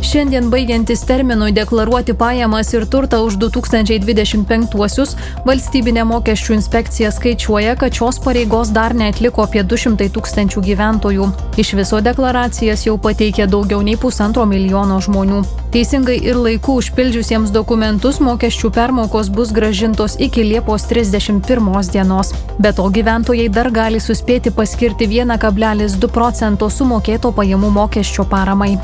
Šiandien baigiantis terminui deklaruoti pajamas ir turtą už 2025-uosius, valstybinė mokesčių inspekcija skaičiuoja, kad šios pareigos dar neatliko apie 200 000 gyventojų. Iš viso deklaracijas jau pateikė daugiau nei 1,5 milijono žmonių. Teisingai ir laiku užpildžiusiems dokumentus mokesčių permokos bus grąžintos iki Liepos 31 dienos. Be to gyventojai dar gali suspėti paskirti 1,2% sumokėto pajamų mokesčio paramai.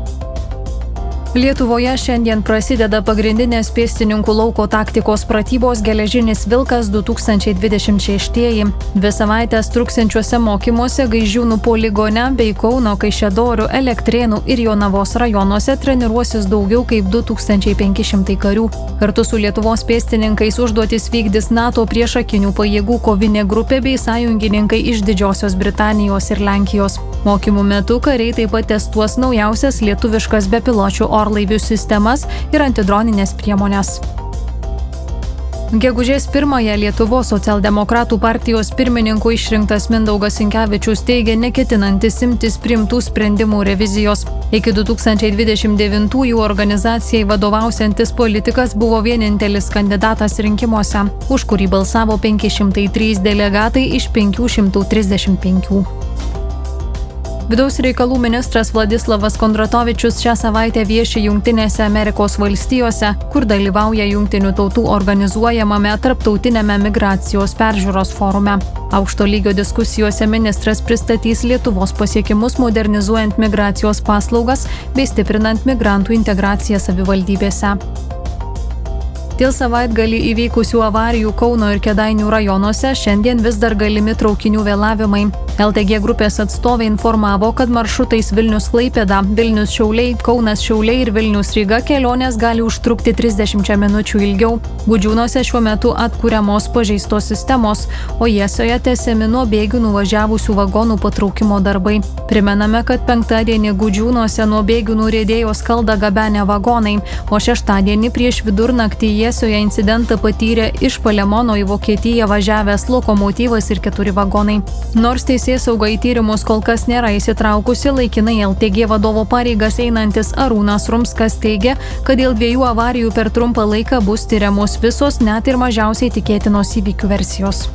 Lietuvoje šiandien prasideda pagrindinės pėstininkų lauko taktikos pratybos Geležinis vilkas 2026. 2 savaitės truksiančiuose mokymuose Gaižiūnų poligone bei Kauno, Kaišiadorių, Elektrėnų ir Jonavos rajonuose treniruosis daugiau kaip 2500 karių. Kartu su Lietuvos pėstininkais užduotis vykdys NATO priešakinių pajėgų kovinė grupė bei sąjungininkai iš Didžiosios Britanijos ir Lenkijos. Mokymų metu kariai taip pat testuos naujausias lietuviškas bepiločių orlaivių sistemas ir antidroninės priemonės. Gegužės 1-ąją Lietuvos socialdemokratų partijos pirmininku išrinktas Mindaugas Sinkevičius teigė neketinantis imtis priimtų sprendimų revizijos. Iki 2029-ųjų organizacijai vadovausiantis politikas buvo vienintelis kandidatas rinkimuose, už kurį balsavo 503 delegatai iš 535. Vidaus reikalų ministras Vladislavas Kondratovičius šią savaitę vieši Jungtinėse Amerikos valstijose, kur dalyvauja Jungtinių tautų organizuojamame tarptautiniame migracijos peržiūros forume. Aukšto lygio diskusijose ministras pristatys Lietuvos pasiekimus modernizuojant migracijos paslaugas bei stiprinant migrantų integraciją savivaldybėse. Dėl savaitgalį įvykusių avarijų Kauno ir Kėdainių rajonuose šiandien vis dar galimi traukinių vėlavimai. LTG grupės atstovai informavo, kad maršrutais Vilnius-Klaipėda, Vilnius-Šiauliai, Kaunas-Šiauliai ir Vilnius-Ryga kelionės gali užtrukti 30 minučių ilgiau. Gudžiūnuose šiuo metu atkuriamos pažeistos sistemos, o Jesoje tęsiami nuo bėgių nuvažiavusių vagonų patraukimo darbai. Primename, kad penktadienį Gudžiūnuose nuo bėgių nuriedėjo skaldą gabenę vagonai, o šeštadienį prieš vidurnaktį Jesoje incidentą patyrė iš Palemono į Vokietiją važiavęs lokomotyvas ir 4 vagonai. Nors teisėsauga į tyrimus kol kas nėra įsitraukusi, laikinai LTG vadovo pareigas einantis Arūnas Rumskas teigia, kad dėl 2 avarijų per trumpą laiką bus tyriamos visos net ir mažiausiai tikėtinos įvykių versijos.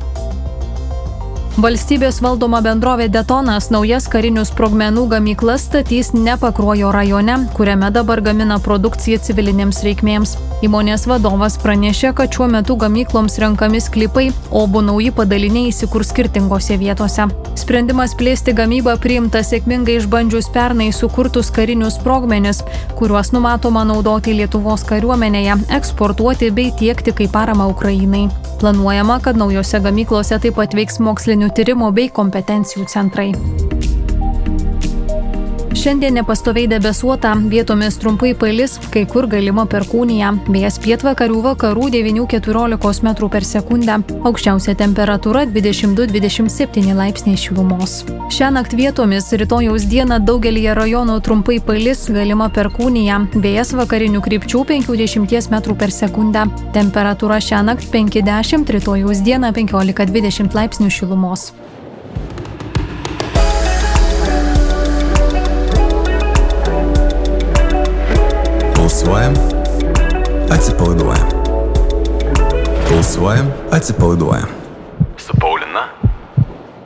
Valstybės valdoma bendrovė Detonas naujas karinių sprogmenų gamyklas statys ne Pakruojo rajone, kuriame dabar gamina produkciją civilinėms reikmėms. Įmonės vadovas pranešė, kad šiuo metu gamykloms renkami sklypai, o abu nauji padaliniai įsikurs skirtingose vietose. Sprendimas plėsti gamybą priimtas sėkmingai išbandžius pernai sukurtus karinius sprogmenis, kuriuos numatoma naudoti Lietuvos kariuomenėje, eksportuoti bei tiekti kaip paramą Ukrainai. Planuojama, kad naujose gamyklose taip pat veiks mokslinių tyrimų bei kompetencijų centrai. Šiandien nepastoviai debesuota, vietomis trumpai palis, kai kur galima perkūnija. Vėjas pietvakarių vakarų 9–14 metrų per sekundę. Aukščiausia temperatūra 22–27 laipsniai šilumos. Šiąnakt vietomis rytojaus dieną daugelyje rajonų trumpai palis, galima perkūnija. Vėjas vakarinių krypčių 50 metrų per sekundę. Temperatūra šiąnakt 5–10, rytojaus dieną 15–20 laipsnių šilumos. Pulsuojam, atsipalaiduojam. Pulsuojam, atsipalaiduojam. Su Paulina